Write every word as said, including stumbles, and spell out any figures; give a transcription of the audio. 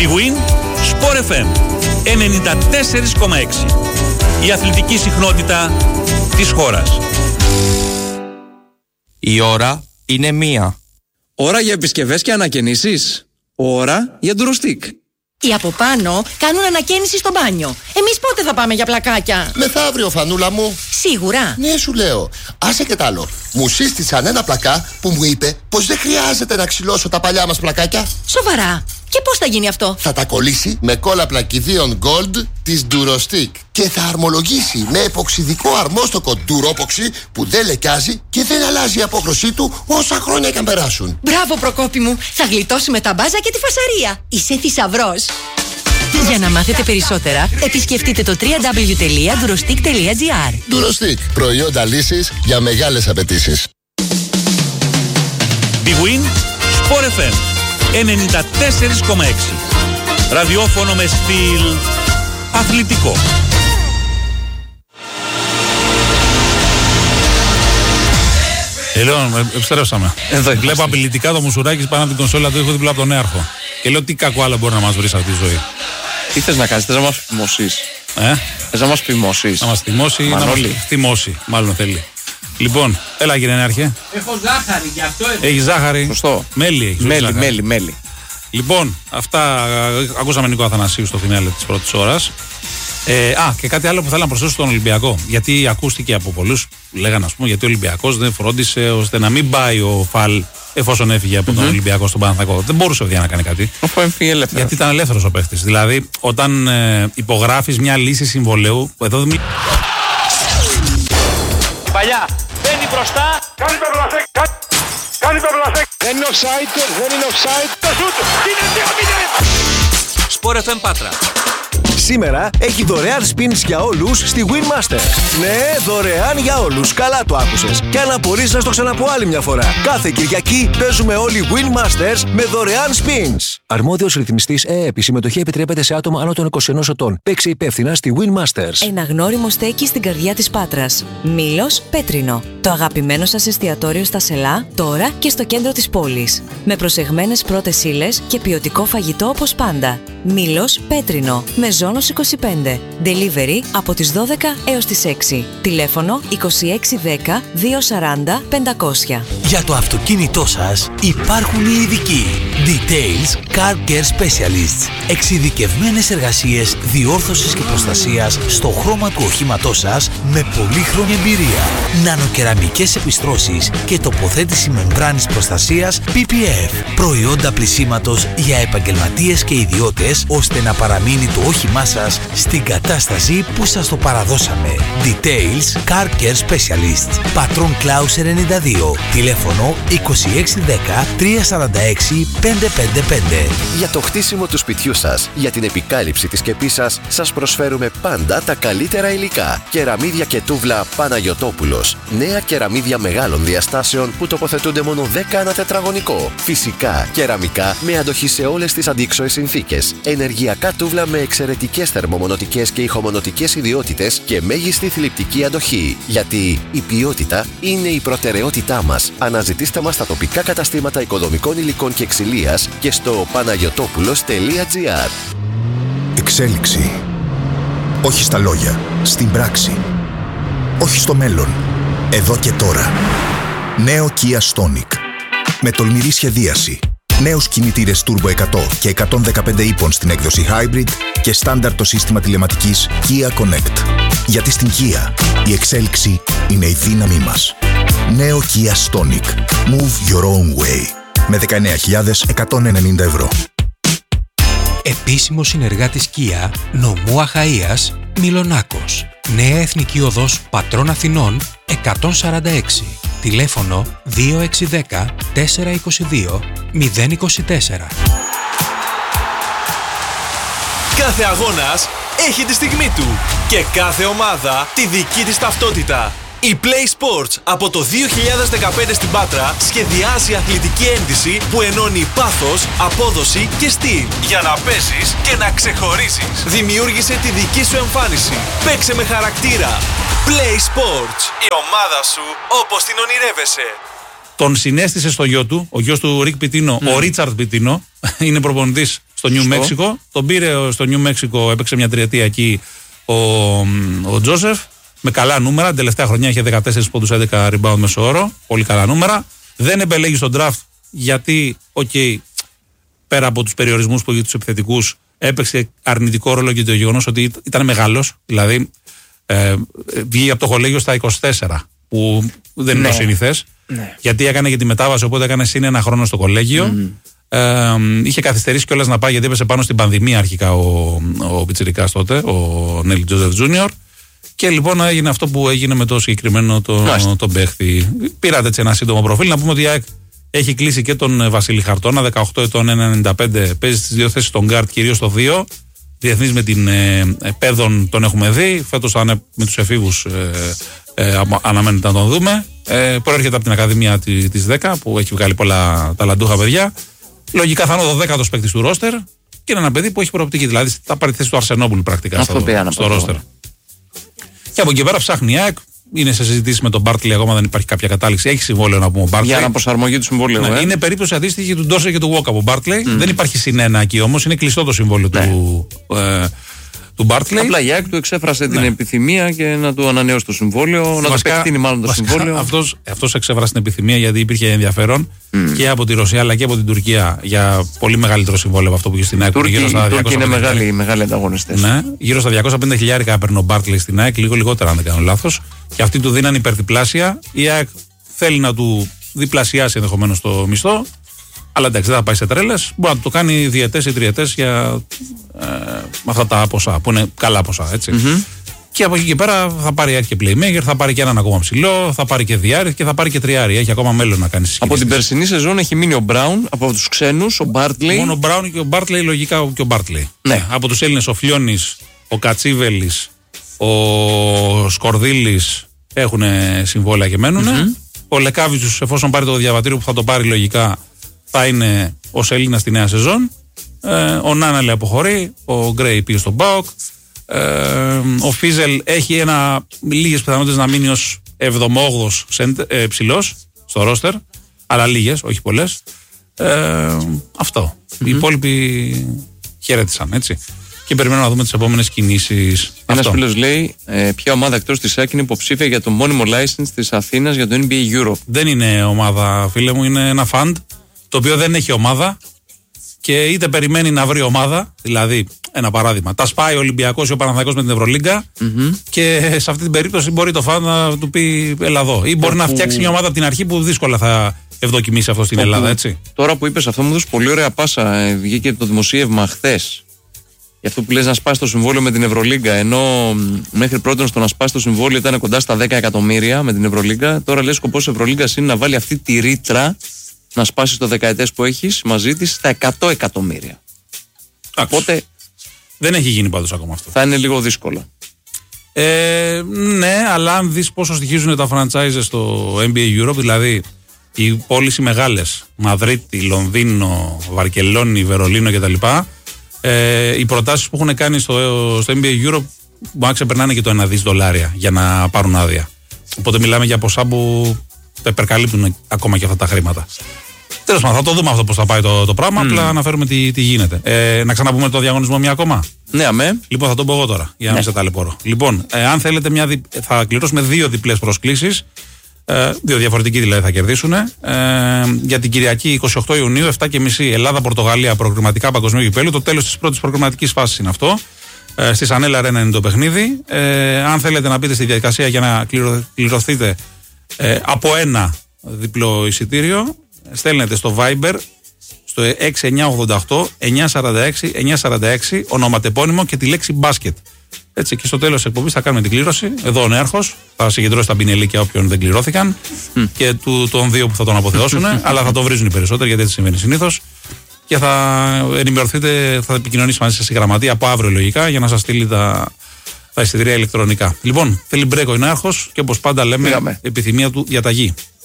Big Win, Sport εφ εμ ενενήντα τέσσερα κόμμα έξι. Η αθλητική συχνότητα της χώρας. Η ώρα είναι μία. Ώρα για επισκευές και ανακαινήσεις. Ώρα για ντουροστικ. Οι από πάνω κάνουν ανακαίνιση στο μπάνιο. Εμείς πότε θα πάμε για πλακάκια? Μεθαύριο, Φανούλα μου. Σίγουρα? Ναι, σου λέω. Άσε και τ' άλλο. Μου σύστησαν ένα πλακά που μου είπε πως δεν χρειάζεται να ξυλώσω τα παλιά μας πλακάκια. Σοβαρά? Και πώς θα γίνει αυτό? Θα τα κολλήσει με κόλλα πλακιδίων Gold της Durostick και θα αρμολογήσει με εποξιδικό αρμόστοκο Duropoxy που δεν λεκιάζει και δεν αλλάζει η απόχρωσή του όσα χρόνια και αν περάσουν. Μπράβο, Προκόπη μου. Θα γλιτώσουμε τα μπάζα και τη φασαρία. Είσαι θησαυρός. Για να μάθετε περισσότερα, επισκεφτείτε το double-u double-u double-u τελεία durostick τελεία gr. Durostick. Προϊόντα λύσης για μεγάλες απαιτήσεις. Big Win, Sport εφ εμ ενενήντα τέσσερα κόμμα έξι. Ραδιόφωνο με στυλ αθλητικό. Λοιπόν, επιστρέψαμε. Βλέπω απειλητικά το Μουσουράκης πάνω από την κονσόλα του, έχω δίπλα από τον νέαρχο. Και λέω τι κακό άλλο μπορεί να μας βρει σε αυτή τη ζωή. Τι θες να κάνεις, θες να μας θυμώσεις? Ε? Θες να μας θυμώσεις? Να μας θυμώσει ή να μας θυμώσει, μάλλον θέλει. Λοιπόν, έλα κύριε νέαρχε. Έχω ζάχαρη, γι' αυτό εδώ. Έχει ζάχαρη. Σωστό. Μέλι έχει. Μέλι, μέλι, μέλι. Λοιπόν, αυτά ακούσαμε Νίκο Αθανασίου στο φινάλε της πρώτης ώρας. Ε, α, και κάτι άλλο που θέλω να προσθέσω στον Ολυμπιακό. Γιατί ακούστηκε από πολλούς που λέγανε, ας πούμε, γιατί ο Ολυμπιακός δεν φρόντισε ώστε να μην πάει ο Φαλ εφόσον έφυγε από mm-hmm. τον Ολυμπιακό στον Παναθηναϊκό. Δεν μπορούσε ο Διά να κάνει κάτι. Αφού έφυγε ελεύθερο. Γιατί ήταν ελεύθερος ο παίχτης. Δηλαδή, όταν ε, υπογράφεις μια λύση συμβολέου. Εδώ δεν... Η παλιά μπαίνει μπροστά. Κάνει το πλασέκ. Κάνει το πλασέκ. Δεν είναι offside. Δεν είναι offside. Το σούτ. Είναι δύο μηδέν. Sport εφ εμ Πάτρα. Σήμερα έχει δωρεάν spins για όλους στη Winmasters. Ναι, δωρεάν για όλους. Καλά το άκουσες. Και αν απορείς να στο ξαναπώ άλλη μια φορά. Κάθε Κυριακή παίζουμε όλοι Winmasters με δωρεάν spins. Αρμόδιος ρυθμιστής ΕΕΠ. Η συμμετοχή επιτρέπεται σε άτομα άνω των είκοσι ενός ετών. Παίξε υπεύθυνα στη Winmasters. Ένα γνώριμο στέκει στην καρδιά της Πάτρας. Μήλος Πέτρινο. Το αγαπημένο σας εστιατόριο στα Σελά, τώρα και στο κέντρο της πόλης. Με προσεγμένες πρώτες ύλες και ποιοτικό φαγητό όπως πάντα. Μήλος Πέτρινο. Με Ζώνος είκοσι πέντε. Delivery από τις δώδεκα έως τις έξι. Τηλέφωνο είκοσι έξι δέκα διακόσια σαράντα πεντακόσια. Για το αυτοκίνητό σας υπάρχουν οι ειδικοί. Details Car Care Specialists. Εξειδικευμένες εργασίες διόρθωσης και προστασίας στο χρώμα του οχήματός σας με πολύχρονη εμπειρία. Νανοκεραμικές επιστρώσεις και τοποθέτηση μεμβράνης προστασίας πι πι εφ. Προϊόντα πλυσίματος για επαγγελματίες και ιδιώτες ώστε να παραμείνει το όχημά σας στην κατάσταση που σας το παραδώσαμε. Details Car Care Specialists. Πατρών Κλάους ενενήντα δύο. Τηλέφωνο είκοσι έξι δέκα τριακόσια σαράντα έξι πεντακόσια πενήντα πέντε. Για το χτίσιμο του σπιτιού σας, για την επικάλυψη της σκεπής σας, σας προσφέρουμε πάντα τα καλύτερα υλικά. Κεραμίδια και τούβλα Παναγιωτόπουλος. Νέα κεραμίδια μεγάλων διαστάσεων που τοποθετούνται μόνο δέκα ανά τετραγωνικό. Φυσικά, κεραμικά με αντοχή σε όλες τις αντίξωες συνθήκες. Ενεργειακά τούβλα με εξαιρετικές θερμομονωτικές και ηχομονωτικές ιδιότητες και μέγιστη θλιπτική αντοχή. Γιατί η ποιότητα είναι η προτεραιότητά μας. Αναζητήστε μας στα τοπικά καταστήματα οικοδομικών υλικών και ξυλίας και στο παναγιωτόπουλος τελεία gr. Εξέλιξη. Όχι στα λόγια, στην πράξη. Όχι στο μέλλον, εδώ και τώρα. Νέο Kia Stonic. Με τολμηρή σχεδίαση. Νέους κινητήρες Turbo εκατό και εκατόν δεκαπέντε ύπων στην έκδοση Hybrid και στάνταρ το σύστημα τηλεματικής Kia Connect. Γιατί στην Kia η εξέλιξη είναι η δύναμή μας. Νέο Kia Stonic. Move your own way. Με δεκαεννέα χιλιάδες εκατόν ενενήντα ευρώ. Επίσημο συνεργάτης Kia, νομού Αχαΐας, Μιλονάκος. Νέα Εθνική Οδός Πατρών Αθηνών εκατόν σαράντα έξι. Τηλέφωνο δύο έξι δέκα τέσσερα είκοσι δύο μηδέν είκοσι τέσσερα. Κάθε αγώνας έχει τη στιγμή του και κάθε ομάδα τη δική της ταυτότητα. Η Play Sports από το δύο χιλιάδες δεκαπέντε στην Πάτρα σχεδιάζει αθλητική ένδυση που ενώνει πάθος, απόδοση και στυλ για να παίζεις και να ξεχωρίζεις. Δημιούργησε τη δική σου εμφάνιση. Παίξε με χαρακτήρα. Play Sports. Η ομάδα σου όπως την ονειρεύεσαι. Τον συνέστησε στο γιο του, ο γιος του Ρικ Πιτίνο, mm. ο Ρίτσαρντ Πιτίνο, είναι προπονητής στο Νιου Μέξικο. Τον πήρε στο Νιου Μέξικο, έπαιξε μια τριετία εκεί ο, ο Τζόσεφ, με καλά νούμερα. Την τελευταία χρονιά είχε δεκατέσσερις πόντους, έντεκα rebound μέσο όρο. Πολύ καλά νούμερα. Δεν επελέγει στον draft γιατί, οκ, okay, πέρα από τους περιορισμούς που είχε τους επιθετικούς, έπαιξε αρνητικό ρόλο και το γεγονός ότι ήταν μεγάλος. Δηλαδή, ε, βγήκε από το κολέγιο στα είκοσι τέσσερα, που δεν είναι το συνηθές. Ναι. Γιατί έκανε και τη μετάβαση, οπότε έκανε συν ένα χρόνο στο κολέγιο. Mm. Ε, είχε καθυστερήσει κιόλας να πάει γιατί έπεσε πάνω στην πανδημία αρχικά ο, ο πιτσιρικάς τότε, ο Νέλι Τζόζεφ Τζούνιορ. Και λοιπόν έγινε αυτό που έγινε με το συγκεκριμένο το, το παίχτη. Πήρατε έτσι ένα σύντομο προφίλ. Να πούμε ότι η ΑΕΚ έχει κλείσει και τον Βασίλη Χαρτώνα, δεκαοκτώ ετών, ένα ενενήντα πέντε. Παίζει στις δύο θέσεις τον γκάρτ, κυρίως το δύο. Διεθνής με την ε, Πέδων τον έχουμε δει. Φέτος θα είναι με τους εφήβους, ε, ε, αναμένεται να τον δούμε. Ε, προέρχεται από την Ακαδημία της δέκα που έχει βγάλει πολλά ταλαντούχα παιδιά. Λογικά θα είναι ο δωδέκατος παίκτης του ρόστερ και είναι ένα παιδί που έχει προοπτική. Δηλαδή θα πάρει τη θέση του Αρσενόπουλου πρακτικά αυτό στο, στο ρόστερ. Και από εκεί πέρα ψάχνει η ΑΕΚ. Είναι σε συζητήσεις με τον Μπάρτλεϊ, ακόμα δεν υπάρχει κάποια κατάληξη. Έχει συμβόλαιο να πούμε ο Μπάρτλεϊ. Για αναπροσαρμογή του συμβόλαιου. Ναι, ε. Είναι περίπτωση αντίστοιχη του Ντόρσεϊ και του Walkup ο Μπάρτλεϊ. Mm. Δεν υπάρχει συνένα εκεί όμως. Είναι κλειστό το συμβόλαιο ναι. του, ε, του Μπάρτλεϊ. Απλά η ΑΕΚ του εξέφρασε ναι. την επιθυμία και να του ανανεώσει το συμβόλαιο, βασικά, να το επεκτείνει μάλλον το βασικά, συμβόλαιο. Αυτός, αυτός εξέφρασε την επιθυμία γιατί υπήρχε ενδιαφέρον mm. και από τη Ρωσία αλλά και από την Τουρκία για πολύ μεγαλύτερο συμβόλαιο από αυτό που είχε στην ΑΕΚ. Οι Τούρκοι είναι μεγάλοι, μεγάλοι ανταγωνιστές. Ναι, γύρω στα διακόσια πενήντα χιλιάρικα έπαιρνε ο Μπάρτλεϊ στην ΑΕΚ, λίγο λιγότερα αν δεν κάνω λάθος. Και αυτοί του δίναν υπερδιπλάσια. Η ΑΕΚ θέλει να του διπλασιάσει ενδεχομένως το μισθό. Αλλά εντάξει, δεν θα πάει σε τρέλες. Μπορεί να το κάνει διετές ή τριετές για ε, αυτά τα ποσά που είναι καλά ποσά. Έτσι. Mm-hmm. Και από εκεί και πέρα θα πάρει ΑΕΚ και playmaker, θα πάρει και έναν ακόμα ψηλό, θα πάρει και διάρρη και θα πάρει και τριάρι. Έχει ακόμα μέλλον να κάνει συσκευή. Από την περσινή σεζόν έχει μείνει ο Μπράουν, από τους ξένους ο Μπάρτλεϊ. Μόνο ο Μπράουν και ο Μπάρτλεϊ, λογικά και ο Μπάρτλεϊ. Ναι. Από τους Έλληνες ο Φλιώνης, ο Κατσίβελης, ο Σκορδίλης έχουν συμβόλαια και μένουν. Mm-hmm. Ο Λεκάβιτσος, εφόσον πάρει το διαβατήριο που θα το πάρει λογικά, θα είναι ως Έλληνα στη νέα σεζόν. Ε, ο Νάναλε αποχωρεί. Ο Γκρέι πήγε στον ΠΑΟΚ. Ε, ο Φίζελ έχει ένα, λίγες πιθανότητες να μείνει ως εβδομόγδοος ε, ψηλός στο ρόστερ. Αλλά λίγες, όχι πολλές. Ε, αυτό. Mm-hmm. Οι υπόλοιποι χαιρέτησαν, έτσι. Και περιμένουμε να δούμε τις επόμενες κινήσεις. Ένας φίλος λέει: ε, ποια ομάδα εκτός της ΑΕΚ είναι υποψήφια για το μόνιμο license της Αθήνας για το N B A Europe? Δεν είναι ομάδα, φίλε μου, είναι ένα fund το οποίο δεν έχει ομάδα και είτε περιμένει να βρει ομάδα. Δηλαδή, ένα παράδειγμα, τα σπάει ο Ολυμπιακός ή ο Παναθηναϊκός με την Ευρωλίγκα mm-hmm. και σε αυτή την περίπτωση μπορεί το fund να του πει έλα εδώ. Ή μπορεί που... να φτιάξει μια ομάδα από την αρχή που δύσκολα θα ευδοκιμήσει αυτό στην Ελλάδα, έτσι. Τώρα που είπες αυτό, μου έδωσε πολύ ωραία πάσα. Βγήκε το δημοσίευμα χθες. Για αυτό που λες να σπάσει το συμβόλαιο με την Ευρωλίγκα. Ενώ μέχρι πρώτον στο να σπάσει το συμβόλαιο ήταν κοντά στα δέκα εκατομμύρια με την Ευρωλίγκα. Τώρα λέει σκοπός της Ευρωλίγκας είναι να βάλει αυτή τη ρήτρα να σπάσει το δεκαετές που έχεις μαζί της στα εκατό εκατομμύρια. Οπότε δεν έχει γίνει πάντως ακόμα αυτό. Θα είναι λίγο δύσκολο. Ε, ναι, αλλά αν δεις πόσο στοιχίζουν τα franchises στο N B A Europe, δηλαδή οι πόλεις οι μεγάλες, Μαδρίτη, Λονδίνο, Βαρκελόνη, Βερολίνο κτλ. Ε, οι προτάσεις που έχουν κάνει στο, στο N B A Europe μπορεί να ξεπερνάνε και το ένα δις δολάρια για να πάρουν άδεια. Οπότε μιλάμε για ποσά που τα υπερκαλύπτουν ακόμα και αυτά τα χρήματα. Τέλος πάντων, θα το δούμε αυτό πώς θα πάει το, το πράγμα. Mm. Απλά να φέρουμε τι, τι γίνεται. Ε, να ξαναπούμε το διαγωνισμό μια ακόμα. Ναι, αμέ. Λοιπόν, θα το πω εγώ τώρα για να μην σε ταλαιπωρώ. Λοιπόν, ε, αν θέλετε, μια δι... θα κληρώσουμε δύο διπλές προσκλήσεις. Ε, δύο διαφορετικοί δηλαδή θα κερδίσουν. Ε, για την Κυριακή εικοστή ογδόη Ιουνίου, επτά και μισή Ελλάδα-Πορτογαλία, προκριματικά παγκοσμίου κυπέλλου. Το τέλος της πρώτης προκριματικής φάσης είναι αυτό. Ε, στη Σανέλα Αρένα είναι το παιχνίδι. Ε, αν θέλετε να μπείτε στη διαδικασία για να κληρω... κληρωθείτε ε, από ένα διπλό εισιτήριο, στέλνετε στο Viber στο έξι εννιά ογδόντα οκτώ εννιά σαράντα έξι εννιά σαράντα έξι ονοματεπώνυμο και τη λέξη μπάσκετ. Έτσι, και στο τέλος της εκπομπής θα κάνουμε την κλήρωση. Εδώ ο Νέαρχος θα συγκεντρώσει τα πινελίκια όποιον δεν κληρώθηκαν mm. και του, των δύο που θα τον αποθεώσουν, αλλά θα το βρίζουν οι περισσότεροι γιατί έτσι συμβαίνει συνήθως. Και θα ενημερωθείτε, θα επικοινωνήσει μαζί σας η γραμματεία από αύριο λογικά για να σας στείλει τα, τα εισιτήρια ηλεκτρονικά. Λοιπόν, θέλει μπρέκο ο Νέαρχος και όπως πάντα λέμε, Πήγαμε. επιθυμία του διαταγή.